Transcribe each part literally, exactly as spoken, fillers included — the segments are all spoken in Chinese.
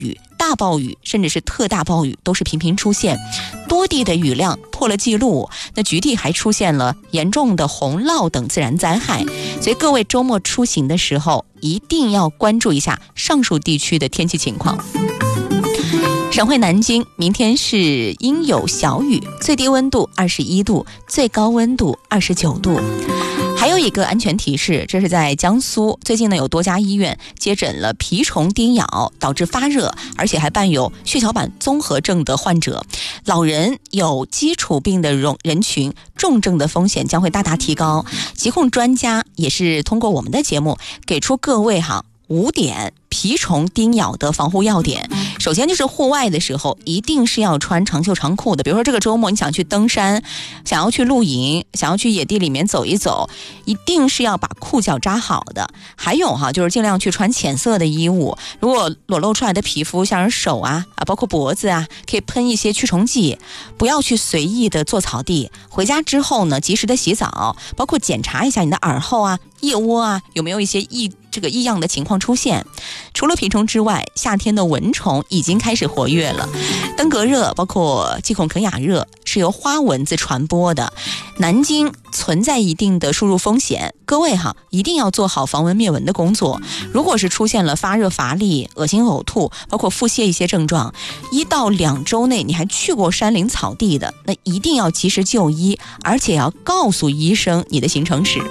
雨、大暴雨甚至是特大暴雨都是频频出现，多地的雨量破了记录，那局地还出现了严重的洪涝等自然灾害，所以各位周末出行的时候一定要关注一下上述地区的天气情况。省会南京明天是阴有小雨，最低温度二十一度，最高温度二十九度。还有一个安全提示，这是在江苏，最近呢有多家医院接诊了蜱虫叮咬导致发热，而且还伴有血小板综合症的患者。老人有基础病的人群，重症的风险将会大大提高。疾控专家也是通过我们的节目给出各位哈五点蜱虫叮咬的防护要点。首先就是户外的时候一定是要穿长袖长裤的，比如说这个周末你想去登山，想要去露营，想要去野地里面走一走，一定是要把裤脚扎好的。还有哈，就是尽量去穿浅色的衣物，如果裸露出来的皮肤像是手啊啊包括脖子啊，可以喷一些驱虫剂。不要去随意的做草地，回家之后呢及时的洗澡，包括检查一下你的耳后啊、腋窝啊有没有一些异这个异样的情况出现。除了蜱虫之外，夏天的蚊虫已经开始活跃了。登革热包括季孔肯雅热是由花蚊子传播的，南京存在一定的输入风险，各位哈一定要做好防蚊灭蚊的工作。如果是出现了发热乏力、恶心呕吐，包括腹泻一些症状，一到两周内你还去过山林草地的，那一定要及时就医，而且要告诉医生你的行程史。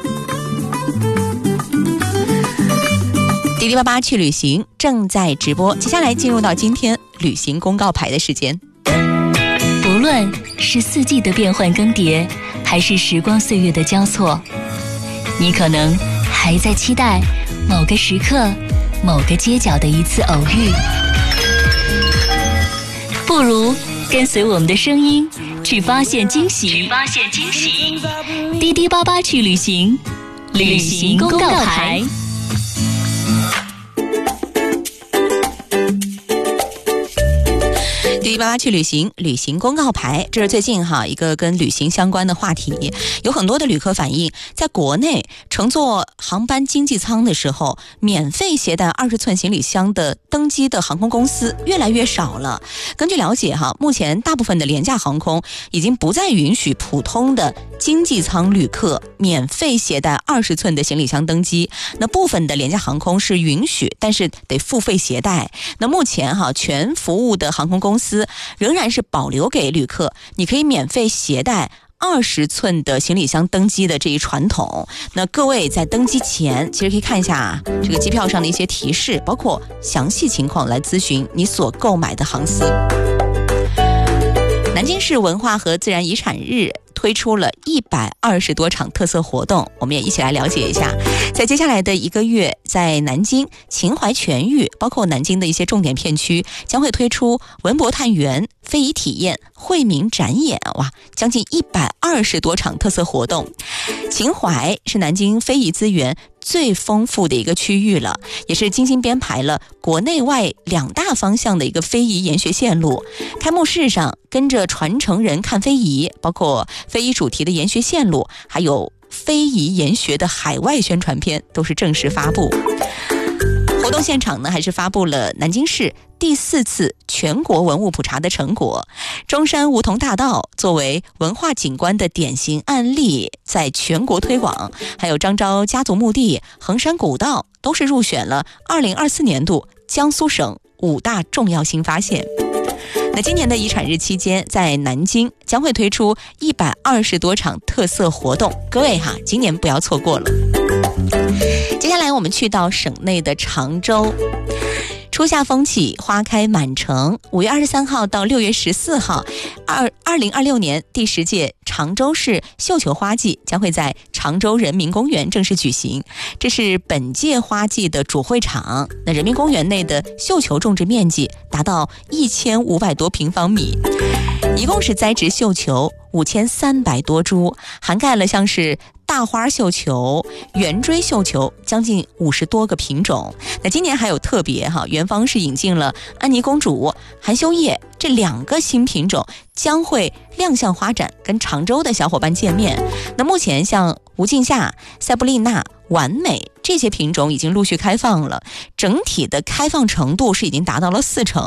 滴滴八八去旅行正在直播，接下来进入到今天旅行公告牌的时间。 不论是四季的变换更迭，还是时光岁月的交错，你可能还在期待某个时刻、某个街角的一次偶遇。不如跟随我们的声音，去发现惊喜，去发现惊喜。滴滴八八去旅行，旅行公告牌。 滴滴八八去旅行，旅行公告牌，这是最近哈一个跟旅行相关的话题。有很多的旅客反映，在国内乘坐航班经济舱的时候，免费携带二十寸行李箱的登机的航空公司越来越少了。根据了解哈，目前大部分的廉价航空已经不再允许普通的经济舱旅客免费携带二十寸的行李箱登机。那部分的廉价航空是允许，但是得付费携带。那目前哈全服务的航空公司仍然是保留给旅客你可以免费携带二十寸的行李箱登机的这一传统。那各位在登机前其实可以看一下这个机票上的一些提示，包括详细情况来咨询你所购买的航司。南京市文化和自然遗产日推出了一百二十多场特色活动，我们也一起来了解一下。在接下来的一个月，在南京秦淮全域包括南京的一些重点片区将会推出文博探园、非遗体验、惠民展演，哇，将近一百二十多场特色活动。秦淮是南京非遗资源最丰富的一个区域了，也是精心编排了国内外两大方向的一个非遗研学线路。开幕式上跟着传承人看非遗，包括非遗主题的研学线路，还有非遗研学的海外宣传片都是正式发布。活动现场呢，还是发布了南京市第四次全国文物普查的成果。中山梧桐大道作为文化景观的典型案例在全国推广，还有张昭家族墓地、衡山古道都是入选了二零二四年度江苏省五大重要新发现。那今年的遗产日期间，在南京将会推出一百二十多场特色活动，各位哈，今年不要错过了。接下来我们去到省内的常州。初夏风起，花开满城。五月二十三号到六月十四号，二二零二六年第十届常州市绣球花季将会在常州人民公园正式举行。这是本届花季的主会场。那人民公园内的绣球种植面积达到一千五百多平方米，一共是栽植绣球五千三百多株，涵盖了像是大花绣球、圆锥绣球将近五十多个品种。那今年还有特别哈，园方是引进了安妮公主、含羞叶这两个新品种，将会亮相花展，跟常州的小伙伴见面。那目前像吴敬夏、塞布丽娜、完美这些品种已经陆续开放了，整体的开放程度是已经达到了四成。